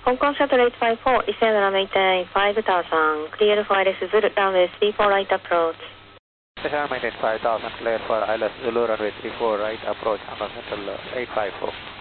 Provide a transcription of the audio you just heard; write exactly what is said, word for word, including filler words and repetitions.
Hong Kong Shuttle eight five four, Iseana maintain five thousand, clear for I L S Zulu, runway three four right approach. Iseana maintain five thousand, clear for I L S Zulu, runway three four right approach, Hong Kong Shuttle eight five four.